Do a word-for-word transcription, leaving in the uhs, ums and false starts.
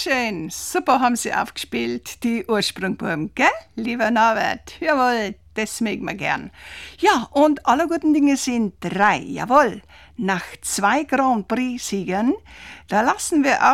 schön. Super haben Sie aufgespielt, die Ursprungbuben, gell, lieber Norbert? Jawohl, das mögen wir gern. Ja, und alle guten Dinge sind drei, jawohl. Nach zwei Grand Prix-Siegern, da lassen wir